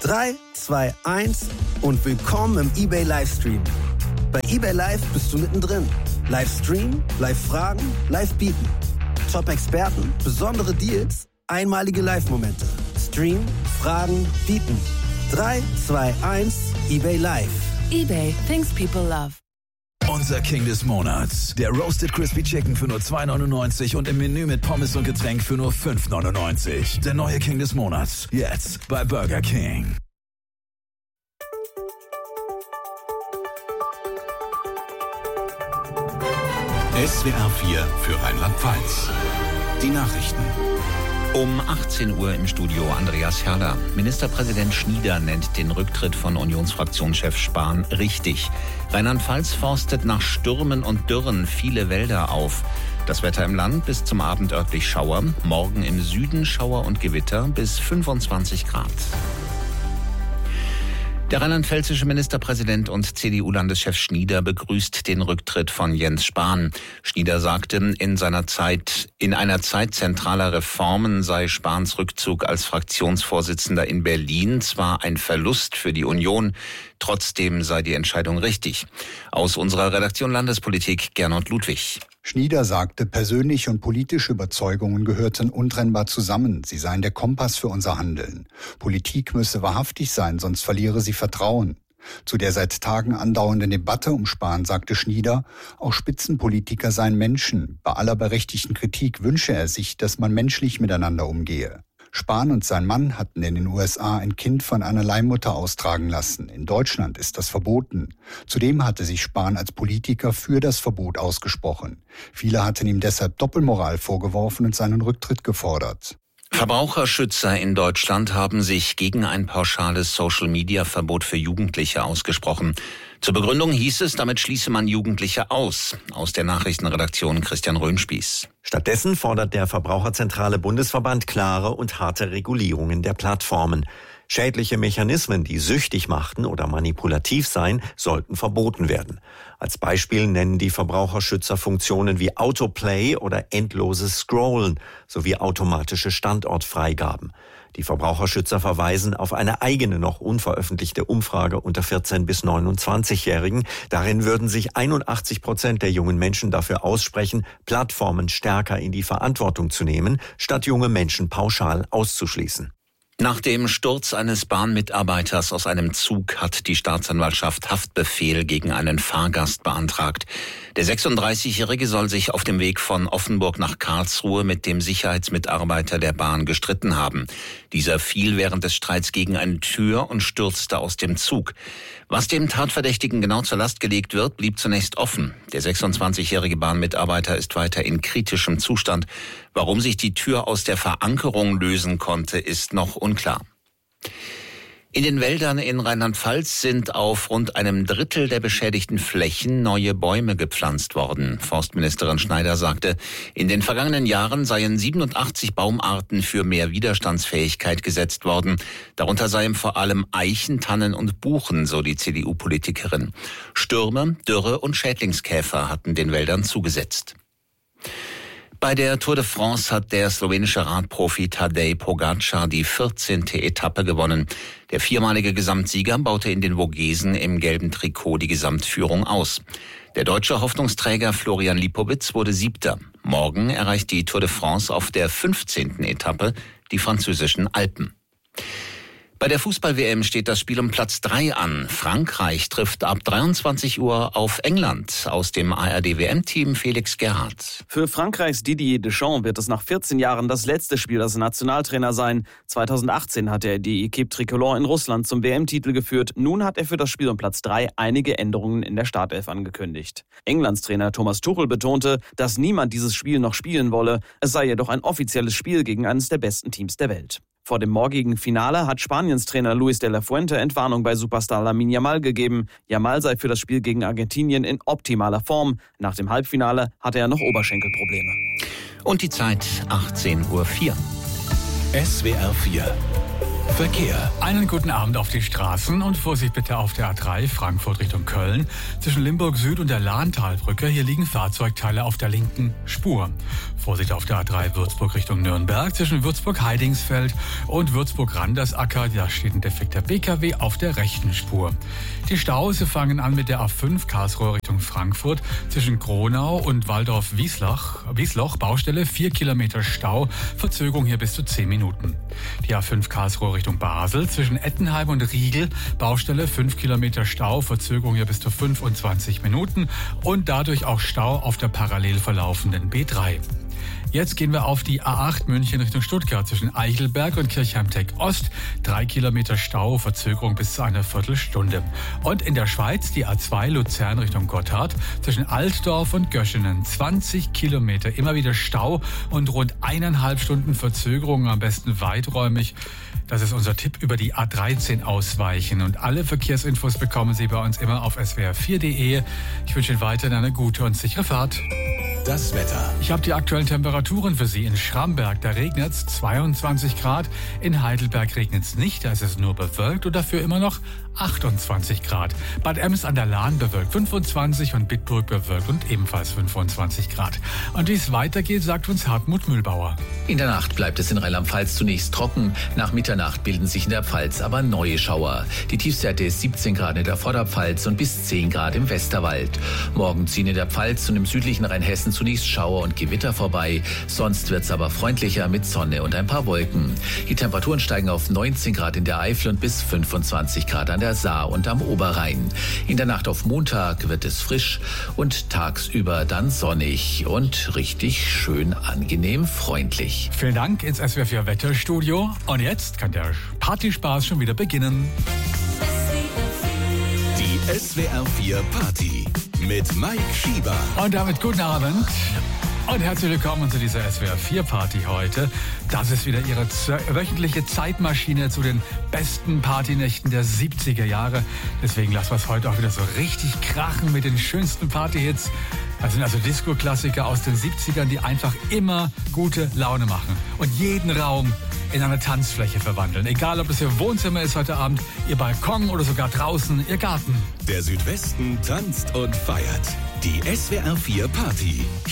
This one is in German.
3, 2, 1 und willkommen im eBay Livestream. Bei eBay Live bist du mittendrin. Livestream, Live-Fragen, Live-Bieten. Top-Experten, besondere Deals, einmalige Live-Momente. Stream, Fragen, Bieten. 3, 2, 1, eBay Live. eBay, things people love. Unser King des Monats. Der Roasted Crispy Chicken für nur $2,99 und im Menü mit Pommes und Getränk für nur $5,99. Der neue King des Monats. Jetzt bei Burger King. SWR 4 für Rheinland-Pfalz. Die Nachrichten. Um 18 Uhr im Studio Andreas Herrler. Ministerpräsident Schnieder nennt den Rücktritt von Unionsfraktionschef Spahn richtig. Rheinland-Pfalz forstet nach Stürmen und Dürren viele Wälder auf. Das Wetter im Land bis zum Abend örtlich Schauer. Morgen im Süden Schauer und Gewitter bis 25 Grad. Der rheinland-pfälzische Ministerpräsident und CDU-Landeschef Schnieder begrüßt den Rücktritt von Jens Spahn. Schnieder sagte, in einer Zeit zentraler Reformen sei Spahns Rückzug als Fraktionsvorsitzender in Berlin zwar ein Verlust für die Union, trotzdem sei die Entscheidung richtig. Aus unserer Redaktion Landespolitik Gernot Ludwig. Schnieder sagte, persönliche und politische Überzeugungen gehörten untrennbar zusammen. Sie seien der Kompass für unser Handeln. Politik müsse wahrhaftig sein, sonst verliere sie Vertrauen. Zu der seit Tagen andauernden Debatte um Spahn sagte Schnieder, auch Spitzenpolitiker seien Menschen. Bei aller berechtigten Kritik wünsche er sich, dass man menschlich miteinander umgehe. Spahn und sein Mann hatten in den USA ein Kind von einer Leihmutter austragen lassen. In Deutschland ist das verboten. Zudem hatte sich Spahn als Politiker für das Verbot ausgesprochen. Viele hatten ihm deshalb Doppelmoral vorgeworfen und seinen Rücktritt gefordert. Verbraucherschützer in Deutschland haben sich gegen ein pauschales Social-Media-Verbot für Jugendliche ausgesprochen. Zur Begründung hieß es, damit schließe man Jugendliche aus. Aus der Nachrichtenredaktion Christian Röhnspieß. Stattdessen fordert der Verbraucherzentrale Bundesverband klare und harte Regulierungen der Plattformen. Schädliche Mechanismen, die süchtig machten oder manipulativ seien, sollten verboten werden. Als Beispiel nennen die Verbraucherschützer Funktionen wie Autoplay oder endloses Scrollen sowie automatische Standortfreigaben. Die Verbraucherschützer verweisen auf eine eigene, noch unveröffentlichte Umfrage unter 14- bis 29-Jährigen. Darin würden sich 81% der jungen Menschen dafür aussprechen, Plattformen stärker in die Verantwortung zu nehmen, statt junge Menschen pauschal auszuschließen. Nach dem Sturz eines Bahnmitarbeiters aus einem Zug hat die Staatsanwaltschaft Haftbefehl gegen einen Fahrgast beantragt. Der 36-Jährige soll sich auf dem Weg von Offenburg nach Karlsruhe mit dem Sicherheitsmitarbeiter der Bahn gestritten haben. Dieser fiel während des Streits gegen eine Tür und stürzte aus dem Zug. Was dem Tatverdächtigen genau zur Last gelegt wird, blieb zunächst offen. Der 26-jährige Bahnmitarbeiter ist weiter in kritischem Zustand. Warum sich die Tür aus der Verankerung lösen konnte, ist noch unklar. In den Wäldern in Rheinland-Pfalz sind auf rund einem Drittel der beschädigten Flächen neue Bäume gepflanzt worden. Forstministerin Schneider sagte, in den vergangenen Jahren seien 87 Baumarten für mehr Widerstandsfähigkeit gesetzt worden. Darunter seien vor allem Eichen, Tannen und Buchen, so die CDU-Politikerin. Stürme, Dürre und Schädlingskäfer hatten den Wäldern zugesetzt. Bei der Tour de France hat der slowenische Radprofi Tadej Pogačar die 14. Etappe gewonnen. Der viermalige Gesamtsieger baute in den Vogesen im gelben Trikot die Gesamtführung aus. Der deutsche Hoffnungsträger Florian Lipowitz wurde 7. Morgen erreicht die Tour de France auf der 15. Etappe die französischen Alpen. Bei der Fußball-WM steht das Spiel um Platz 3 an. Frankreich trifft ab 23 Uhr auf England. Aus dem ARD-WM-Team Felix Gerhardt. Für Frankreichs Didier Deschamps wird es nach 14 Jahren das letzte Spiel als Nationaltrainer sein. 2018 hat er die Équipe Tricolore in Russland zum WM-Titel geführt. Nun hat er für das Spiel um Platz 3 einige Änderungen in der Startelf angekündigt. Englands Trainer Thomas Tuchel betonte, dass niemand dieses Spiel noch spielen wolle. Es sei jedoch ein offizielles Spiel gegen eines der besten Teams der Welt. Vor dem morgigen Finale hat Spaniens Trainer Luis de la Fuente Entwarnung bei Superstar Lamine Yamal gegeben. Yamal sei für das Spiel gegen Argentinien in optimaler Form. Nach dem Halbfinale hatte er noch Oberschenkelprobleme. Und die Zeit 18:04 Uhr. SWR 4 Verkehr. Einen guten Abend auf die Straßen und Vorsicht bitte auf der A3 Frankfurt Richtung Köln. Zwischen Limburg Süd und der Lahntalbrücke, hier liegen Fahrzeugteile auf der linken Spur. Vorsicht auf der A3 Würzburg Richtung Nürnberg. Zwischen Würzburg-Heidingsfeld und Würzburg-Randersacker, da steht ein defekter PKW auf der rechten Spur. Die Staus fangen an mit der A5 Karlsruhe Richtung Frankfurt. Zwischen Gronau und Waldorf-Wiesloch, Baustelle, 4 Kilometer Stau, Verzögerung hier bis zu 10 Minuten. Die A5 Karlsruhe Richtung Basel, zwischen Ettenheim und Riegel, Baustelle, 5 Kilometer Stau, Verzögerung hier bis zu 25 Minuten und dadurch auch Stau auf der parallel verlaufenden B3. Jetzt gehen wir auf die A8 München Richtung Stuttgart zwischen Eichelberg und Kirchheim-Tech-Ost. 3 Kilometer Stau, Verzögerung bis zu einer Viertelstunde. Und in der Schweiz die A2 Luzern Richtung Gotthard zwischen Altdorf und Göschenen. 20 Kilometer, immer wieder Stau und rund 1,5 Stunden Verzögerung, am besten weiträumig. Das ist unser Tipp, über die A13 ausweichen. Und alle Verkehrsinfos bekommen Sie bei uns immer auf swr4.de. Ich wünsche Ihnen weiterhin eine gute und sichere Fahrt. Das Wetter. Ich habe die aktuellen Temperaturen für Sie. In Schramberg, da regnet es 22 Grad. In Heidelberg regnet es nicht, da ist es nur bewölkt und dafür immer noch 28 Grad. Bad Ems an der Lahn bewölkt 25 und Bitburg bewölkt und ebenfalls 25 Grad. Und wie es weitergeht, sagt uns Hartmut Mühlbauer. In der Nacht bleibt es in Rheinland-Pfalz zunächst trocken. Nach Mitternacht bilden sich in der Pfalz aber neue Schauer. Die Tiefstwerte ist 17 Grad in der Vorderpfalz und bis 10 Grad im Westerwald. Morgen ziehen in der Pfalz und im südlichen Rheinhessen zunächst Schauer und Gewitter vorbei. Sonst wird's aber freundlicher mit Sonne und ein paar Wolken. Die Temperaturen steigen auf 19 Grad in der Eifel und bis 25 Grad an der Saar und am Oberrhein. In der Nacht auf Montag wird es frisch und tagsüber dann sonnig und richtig schön angenehm freundlich. Vielen Dank ins SWR4 Wetterstudio. Und jetzt kann der Partyspaß schon wieder beginnen. Die SWR4 Party mit Mike Schieber. Und damit guten Abend und herzlich willkommen zu dieser SWR4 Party heute. Das ist wieder Ihre wöchentliche Zeitmaschine zu den besten Partynächten der 70er Jahre. Deswegen lassen wir es heute auch wieder so richtig krachen mit den schönsten Partyhits. Das sind also Disco-Klassiker aus den 70ern, die einfach immer gute Laune machen und jeden Raum in eine Tanzfläche verwandeln. Egal, ob es Ihr Wohnzimmer ist heute Abend, Ihr Balkon oder sogar draußen Ihr Garten. Der Südwesten tanzt und feiert. Die SWR4 Party.